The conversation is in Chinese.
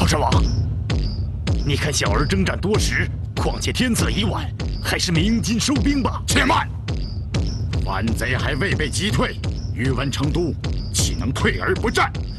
山王，你看小儿征战多时，况且天色已晚，还是鸣金收兵吧。 且慢，反贼还未被击退，宇文成都岂能退而不战？